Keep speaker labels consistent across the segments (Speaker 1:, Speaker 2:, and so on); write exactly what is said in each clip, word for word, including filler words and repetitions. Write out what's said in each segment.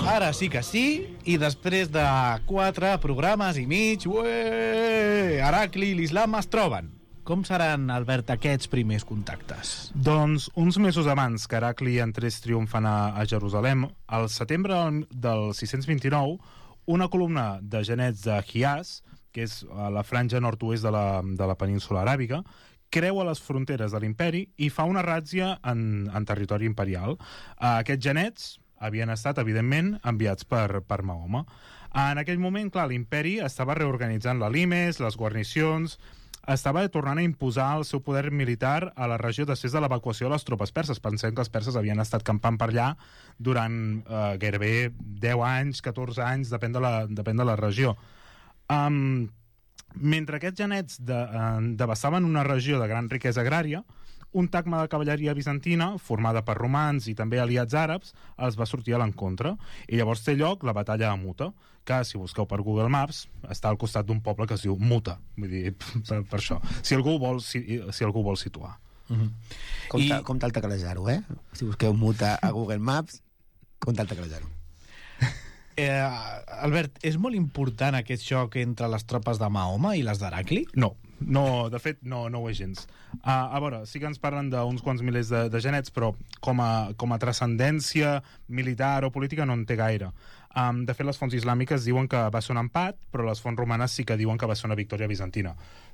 Speaker 1: Ara sí que sí, i després de quatre programes i mig, ué, Heracli i l'Islam es troben. Com seran, Albert, aquests primers contactes?
Speaker 2: Doncs uns mesos abans que Heracli entrés triomfant a, a Jerusalem, al setembre del sis-cents vint-i-nou, una columna de genets de Hijaz, que és a la franja nord-oest de la, de la península aràbiga, creua les fronteres de l'imperi i fa una ràtzia en, en territori imperial. Aquests genets havien estat, evidentment, enviats per, per Mahoma. En aquell moment, clar, l'imperi estava reorganitzant la limes, les guarnicions, estava tornant a imposar el seu poder militar a la regió després de l'evacuació de les tropes perses. Pensem que els perses havien estat campant per allà durant eh, gairebé deu anys, catorze anys, depèn de la, depèn de la regió. Um, mentre aquests genets de, uh, devassaven una regió de gran riquesa agrària, un tagma de cavalleria bizantina, formada per romans i també aliats àrabs, els va sortir a l'encontre. I llavors té lloc la batalla de Muta, que, si busqueu per Google Maps, està al costat d'un poble que es diu Muta. Vull dir, per, per això. Si algú vol, si, si algú vol situar.
Speaker 3: Uh-huh. Compte, I... compte el teclejar-ho, eh? Si busqueu Muta a Google Maps, compte el teclejar-ho.
Speaker 1: Eh, Albert, és molt important aquest xoc entre les tropes de Mahoma i les d'Heracli?
Speaker 2: No, no, de fet no, no ho és gens. Uh, a veure, sí que ens parlen d'uns quants milers de, de genets, però com a, com a transcendència militar o política no en té gaire. Um, de fet, les fonts islàmiques diuen que va ser un empat, però les fonts romanes sí que diuen que va ser una victòria bizantina.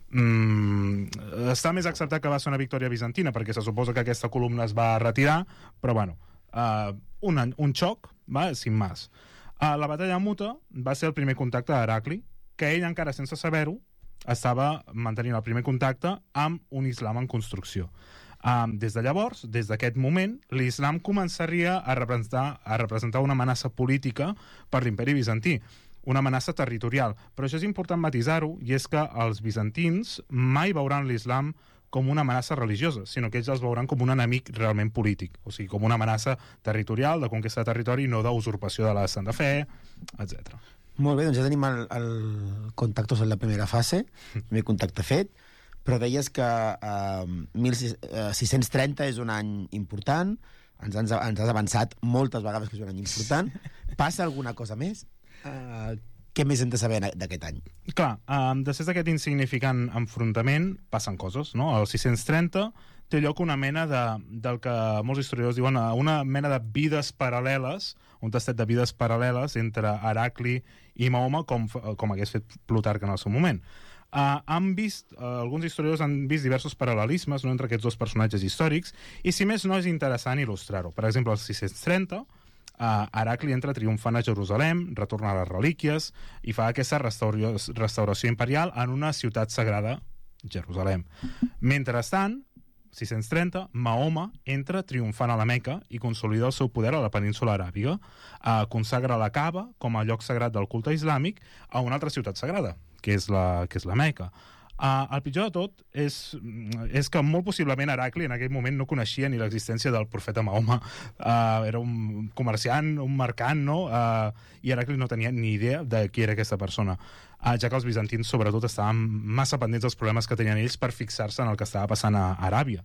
Speaker 2: Mm, està més acceptat que va ser una victòria bizantina, perquè se suposa que aquesta columna es va retirar, però bueno, uh, un, any, un xoc, va, sin más. Uh, la batalla de Muta va ser el primer contacte d'Heracli, que ell, encara sense saber-ho, estava mantenint el primer contacte amb un islam en construcció. Um, des de llavors, des d'aquest moment, l'islam començaria a representar, a representar una amenaça política per l'imperi bizantí, una amenaça territorial. Però això és important matisar-ho, i és que els bizantins mai veuran l'islam com una amenaça religiosa, sinó que ells els veuran com un enemic realment polític, o sigui, com una amenaça territorial, de conquesta de territori, no d'usurpació de la Santa Fe, etcètera.
Speaker 3: Molt bé, doncs ja tenim el, el contacte en la primera fase, el primer contacte fet, però deies que eh, mil sis-cents trenta és un any important, ens, ens, ens has avançat moltes vegades que és un any important. Passa alguna cosa més? Eh, què més hem de saber d'aquest any?
Speaker 2: Clar, um, després d'aquest insignificant enfrontament passen coses, no? El sis-cents trenta té lloc una mena de, del que molts historiadors diuen una mena de vides paral·leles, un tastet de vides paral·leles entre Heracli i Mahoma, com, com hagués fet Plutarc en el seu moment. Uh, han vist, uh, alguns historiadors han vist diversos paral·lelismes, no, entre aquests dos personatges històrics, i si més no és interessant il·lustrar-ho. Per exemple, el sis-cents trenta, Uh, Heracli entra triomfant a Jerusalem, retorna a les relíquies i fa aquesta restauració, restauració imperial en una ciutat sagrada, Jerusalem. Mentrestant, sis-cents trenta, Mahoma entra triomfant a la Meca i consolida el seu poder a la península aràbiga. Uh, consagra la Kaaba com a lloc sagrat del culte islàmic a una altra ciutat sagrada, que és la, que és la Meca. Uh, el pitjor de tot és, és que molt possiblement Heracli en aquell moment no coneixia ni l'existència del profeta Mahoma. Uh, era un comerciant, un mercant, no? Uh, i Heracli no tenia ni idea de qui era aquesta persona, uh, ja que els bizantins sobretot estaven massa pendents dels problemes que tenien ells per fixar-se en el que estava passant a Aràbia.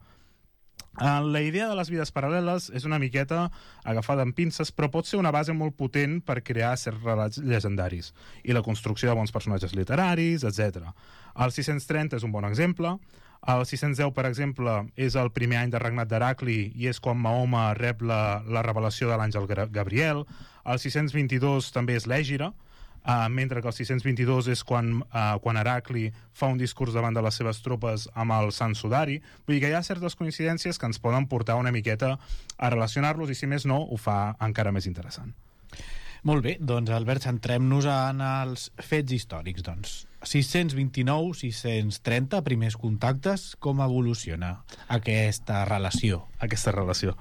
Speaker 2: Uh, la idea de les vides paral·leles és una miqueta agafada amb pinces, però pot ser una base molt potent per crear certs relats llegendaris i la construcció de bons personatges literaris, etcètera. El sis-cents trenta és un bon exemple. El sis-cents deu, per exemple, és el primer any de regnat d'Heracli i és quan Mahoma rep la, la revelació de l'àngel Gabriel. El sis-cents vint-i-dos també és l'Ègira, Uh, mentre que el sis-cents vint-i-dos és quan, uh, quan Heracli fa un discurs davant de les seves tropes amb el Sant Sudari. Vull dir que hi ha certes coincidències que ens poden portar una miqueta a relacionar-los i, si més no, ho fa encara més interessant.
Speaker 1: Molt bé, doncs Albert, centrem-nos en els fets històrics. Doncs sis-cents vint-i-nou, sis-cents trenta, primers contactes, com evoluciona aquesta relació?
Speaker 2: Aquesta relació.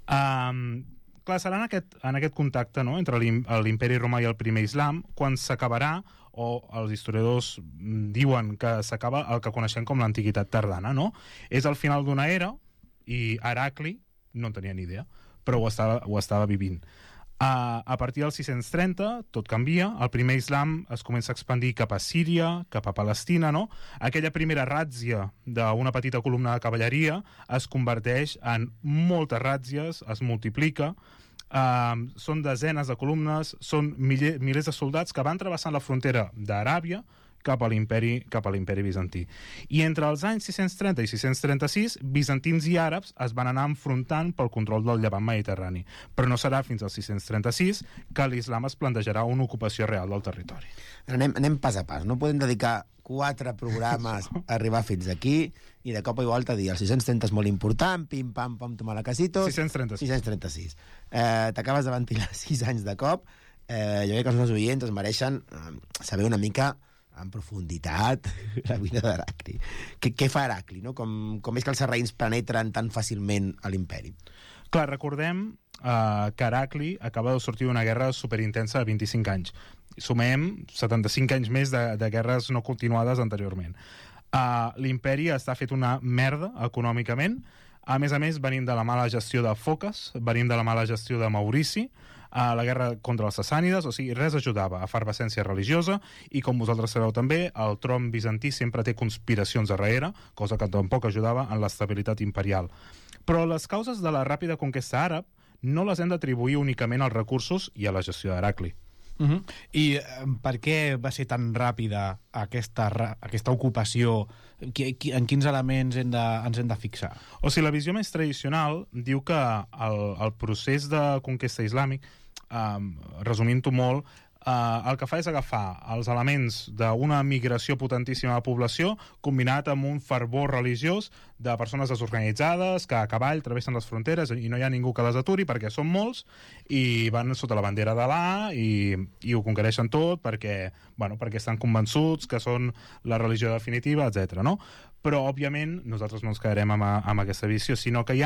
Speaker 2: Um, clar, serà en aquest, en aquest contacte, no?, entre l'imperi romà i el primer islam quan s'acabarà, o els historiadors diuen que s'acaba el que coneixem com l'antiguitat tardana, no? És el final d'una era i Heracli no en tenia ni idea, però ho estava, ho estava vivint. Uh, a partir del sis-cents trenta tot canvia, el primer islam es comença a expandir cap a Síria, cap a Palestina, no? Aquella primera ràtzia d'una petita columna de cavalleria es converteix en moltes ràtzies, es multiplica. Uh, són desenes de columnes, són mille, milers de soldats que van travessant la frontera d'Aràbia cap a l'imperi cap a l'imperi bizantí. I entre els anys sis-cents trenta i sis-cents trenta-sis, bizantins i àrabs es van anar enfrontant pel control del llevant mediterrani. Però no serà fins al sis-cents trenta-sis que l'islam es plantejarà una ocupació real del territori.
Speaker 3: Anem, anem pas a pas. No podem dedicar quatre programes a arribar fins aquí i de cop i volta dir el sis-cents trenta és molt important, pim, pam, pam, tomar la casitos...
Speaker 2: sis-cents trenta-sis.
Speaker 3: sis-cents trenta-sis. Eh, T'acabes de ventilar sis anys de cop. Eh, jo crec que els nostres oients es mereixen eh, saber una mica en profunditat la vida d'Heracli. Què, què fa Heracli, no? Com, com és que els sarraïns penetren tan fàcilment a l'imperi?
Speaker 2: Clar, recordem uh, que Heracli acaba de sortir d'una guerra superintensa de vint-i-cinc anys. Sumem setanta-cinc anys més de, de guerres no continuades anteriorment. Uh, L'imperi està fet una merda econòmicament. A més a més, venim de la mala gestió de Foques, venim de la mala gestió de Maurici, a la guerra contra els sassànides, o sigui, res ajudava a efervescència religiosa, i com vosaltres sabeu també, el tron bizantí sempre té conspiracions darrere, cosa que tampoc ajudava en l'estabilitat imperial. Però les causes de la ràpida conquesta àrab no les hem d'atribuir únicament als recursos i a la gestió d'Heracli.
Speaker 1: Uh -huh. I eh, per què va ser tan ràpida aquesta, aquesta ocupació? Qui, qui, en quins elements hem de, ens hem de fixar?
Speaker 2: O sigui, la visió més tradicional diu que el, el procés de conquesta islàmic, eh, resumint-ho molt, eh, el que fa és agafar els elements d'una migració potentíssima de població combinat amb un fervor religiós de persones desorganitzades que a cavall travessen les fronteres i no hi ha ningú que les aturi perquè són molts i van sota la bandera d'Alà i, i ho conquereixen tot perquè, bueno, perquè estan convençuts que són la religió definitiva, etcètera. No? Però, òbviament, nosaltres no ens quedarem amb, amb aquesta visió, sinó que hi ha